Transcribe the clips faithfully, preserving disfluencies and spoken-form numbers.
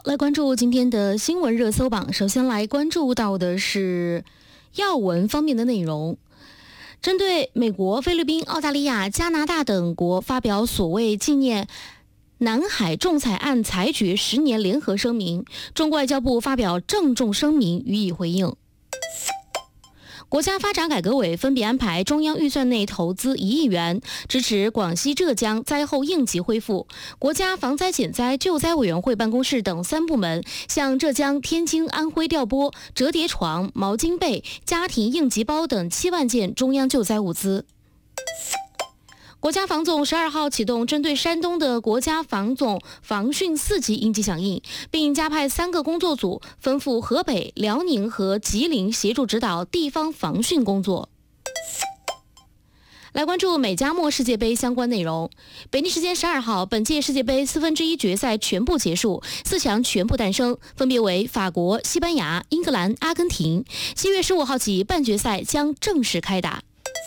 来关注今天的新闻热搜榜。首先来关注到的是要闻方面的内容。针对美国、菲律宾、澳大利亚、加拿大等国发表所谓纪念南海仲裁案裁决十年联合声明，中国外交部发表郑重声明予以回应。国家发展改革委分别安排中央预算内投资一亿元，支持广西、浙江灾后应急恢复。国家防灾减灾救灾委员会办公室等三部门向浙江、天津、安徽调拨折叠床、毛巾被、家庭应急包等七万件中央救灾物资。国家防总十二号启动针对山东的国家防总防汛四级应急响应，并加派三个工作组分赴河北、辽宁和吉林协助指导地方防汛工作。来关注美加墨世界杯相关内容。北京时间十二号，本届世界杯四分之一决赛全部结束，四强全部诞生，分别为法国、西班牙、英格兰、阿根廷。七月十五号起，半决赛将正式开打。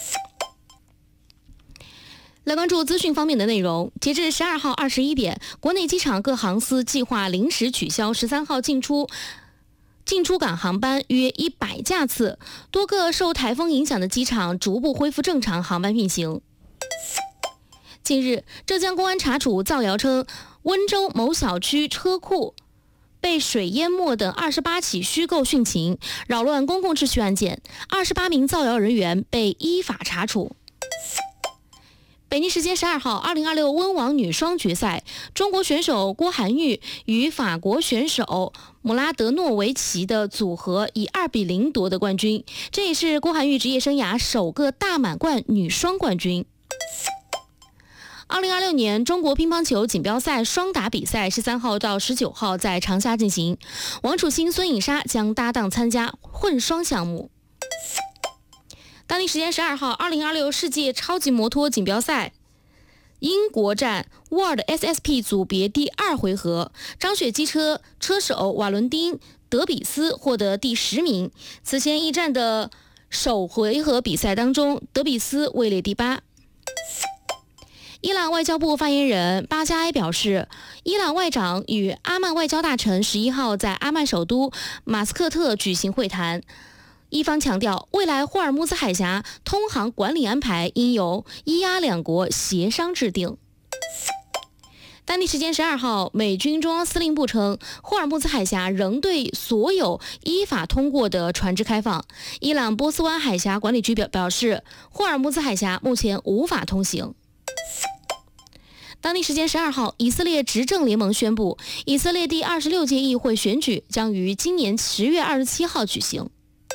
来关注资讯方面的内容。截至十二号二十一点，国内机场各航司计划临时取消十三号进出进出港航班约一百架次，多个受台风影响的机场逐步恢复正常航班运行。近日，浙江公安查处造谣称温州某小区车库被水淹没等二十八起虚构殉情、扰乱公共秩序案件，二十八名造谣人员被依法查处。北京时间十二号，二零二六温网女双决赛，中国选手郭涵玉与法国选手姆拉德诺维奇的组合以二比零夺得冠军，这也是郭涵玉职业生涯首个大满贯女双冠军。二零二六年中国乒乓球锦标赛双打比赛十三号到十九号在长沙进行，王楚钦、孙颖莎将搭档参加混双项目。当地时间十二号，二零二六世界超级摩托锦标赛英国站 World S S P 组别第二回合，张雪机车车手瓦伦丁·德比斯获得第十名。此前一战的首回合比赛当中，德比斯位列第八。伊朗外交部发言人巴加埃表示，伊朗外长与阿曼外交大臣十一号在阿曼首都马斯克特举行会谈。一方强调，未来霍尔木兹海峡通航管理安排应由伊阿两国协商制定。当地时间十二号，美军中央司令部称，霍尔木兹海峡仍对所有依法通过的船只开放。伊朗波斯湾海峡管理局表表示，霍尔木兹海峡目前无法通行。当地时间十二号，以色列执政联盟宣布，以色列第二十六届议会选举将于今年十月二十七号举行。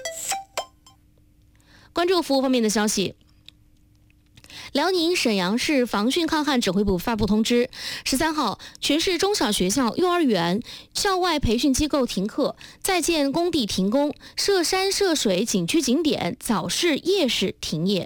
关注服务方面的消息，辽宁沈阳市防汛抗旱指挥部发布通知，十三号，全市中小学校、幼儿园、校外培训机构停课，在建工地停工，涉山涉水景区景点、早市夜市停业。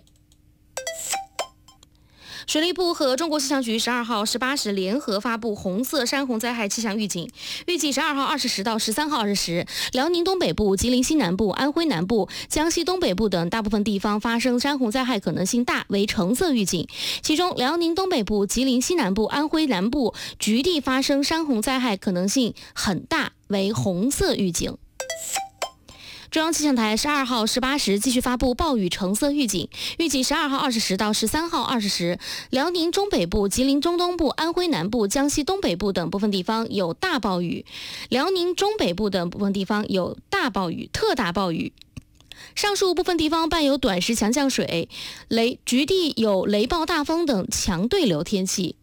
水利部和中国气象局十二号十八时联合发布红色山洪灾害气象预警，预计十二号二十时到十三号二十时，辽宁东北部、吉林西南部、安徽南部、江西东北部等大部分地方发生山洪灾害可能性大，为橙色预警。其中，辽宁东北部、吉林西南部、安徽南部局地发生山洪灾害可能性很大，为红色预警。中央气象台十二号十八时继续发布暴雨橙色预警，预计十二号二十时到十三号二十时，辽宁中北部、吉林中东部、安徽南部、江西东北部等部分地方有大暴雨，辽宁中北部等部分地方有大暴雨、特大暴雨。上述部分地方伴有短时强降水、雷局地有雷暴大风等强对流天气。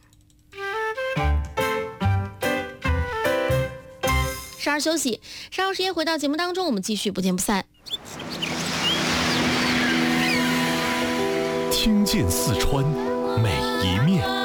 稍事休息，稍后时间回到节目当中，我们继续不见不散。 听见四川每一面。